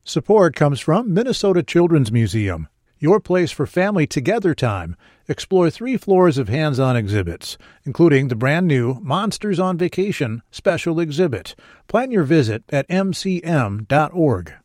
Support comes from Minnesota Children's Museum, your place for family together time. Explore 3 floors of hands-on exhibits, including the brand-new Monsters on Vacation special exhibit. Plan your visit at mcm.org.